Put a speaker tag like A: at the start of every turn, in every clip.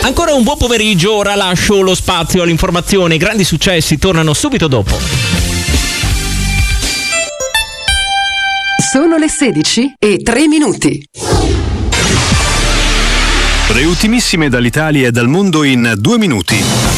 A: Ancora un buon pomeriggio, ora lascio lo spazio all'informazione. Grandi successi tornano subito dopo.
B: Sono le 16:03.
C: Le ultimissime dall'Italia e dal mondo in 2 minuti.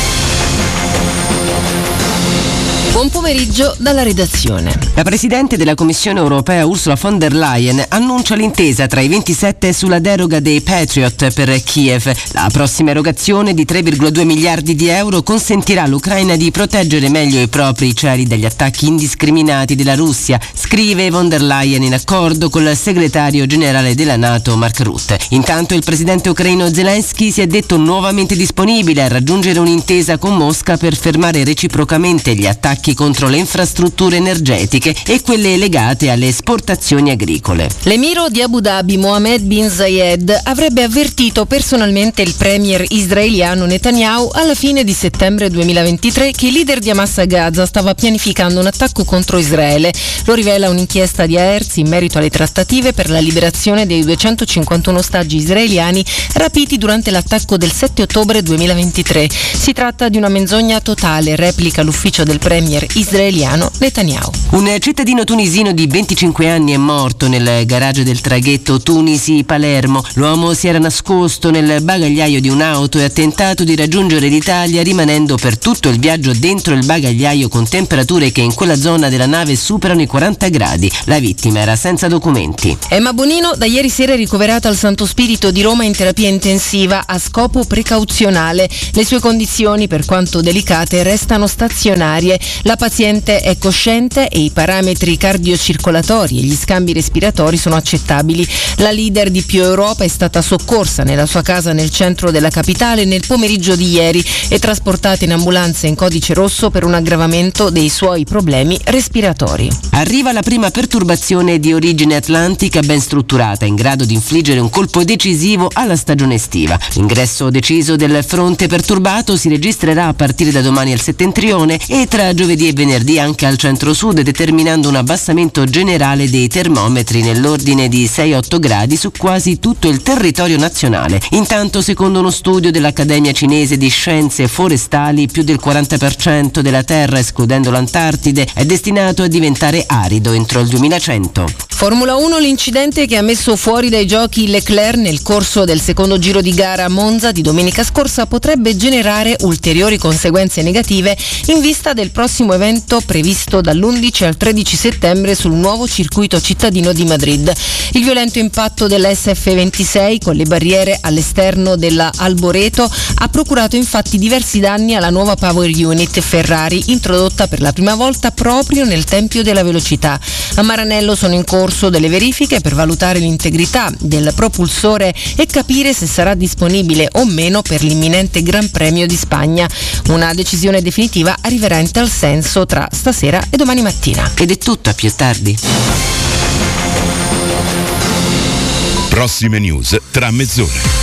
D: Buon pomeriggio dalla redazione. La Presidente della Commissione europea Ursula von der Leyen annuncia l'intesa tra i 27 sulla deroga dei Patriot per Kiev. La prossima erogazione di 3,2 miliardi di euro consentirà all'Ucraina di proteggere meglio i propri cieli dagli attacchi indiscriminati della Russia, scrive von der Leyen in accordo col segretario generale della NATO Mark Rutte. Intanto il presidente ucraino Zelensky si è detto nuovamente disponibile a raggiungere un'intesa con Mosca per fermare reciprocamente gli attacchi contro le infrastrutture energetiche e quelle legate alle esportazioni agricole. L'emiro di Abu Dhabi Mohammed bin Zayed avrebbe avvertito personalmente il premier israeliano Netanyahu alla fine di settembre 2023 che il leader di Hamas a Gaza stava pianificando un attacco contro Israele. Lo rivela un'inchiesta di Haaretz in merito alle trattative per la liberazione dei 251 ostaggi israeliani rapiti durante l'attacco del 7 ottobre 2023. Si tratta di una menzogna totale, replica l'ufficio del premier israeliano Netanyahu. Un cittadino tunisino di 25 anni è morto nel garage del traghetto Tunisi-Palermo. L'uomo si era nascosto nel bagagliaio di un'auto e ha tentato di raggiungere l'Italia rimanendo per tutto il viaggio dentro il bagagliaio con temperature che in quella zona della nave superano i 40 gradi. La vittima era senza documenti. Emma Bonino da ieri sera è ricoverata al Santo Spirito di Roma in terapia intensiva a scopo precauzionale. Le sue condizioni, per quanto delicate, restano stazionarie. La paziente è cosciente e i parametri cardiocircolatori e gli scambi respiratori sono accettabili. La leader di Più Europa è stata soccorsa nella sua casa nel centro della capitale nel pomeriggio di ieri e trasportata in ambulanza in codice rosso per un aggravamento dei suoi problemi respiratori. Arriva la prima perturbazione di origine atlantica ben strutturata, in grado di infliggere un colpo decisivo alla stagione estiva. L'ingresso deciso del fronte perturbato si registrerà a partire da domani al settentrione e tra giovedì e venerdì anche al centro-sud, determinando un abbassamento generale dei termometri nell'ordine di 6-8 gradi su quasi tutto il territorio nazionale. Intanto, secondo uno studio dell'Accademia Cinese di Scienze Forestali, più del 40% della Terra, escludendo l'Antartide, è destinato a diventare arido entro il 2100. Formula 1, l'incidente che ha messo fuori dai giochi Leclerc nel corso del secondo giro di gara a Monza di domenica scorsa potrebbe generare ulteriori conseguenze negative in vista del prossimo evento previsto dall'11 al 13 settembre sul nuovo circuito cittadino di Madrid. Il violento impatto dell'SF26 con le barriere all'esterno della Alboreto ha procurato infatti diversi danni alla nuova Power Unit Ferrari, introdotta per la prima volta proprio nel Tempio della Velocità. A Maranello sono in corso delle verifiche per valutare l'integrità del propulsore e capire se sarà disponibile o meno per l'imminente Gran Premio di Spagna. Una decisione definitiva arriverà in tal senso tra stasera e domani mattina. Ed è tutto, a più tardi.
E: Prossime news tra mezz'ora.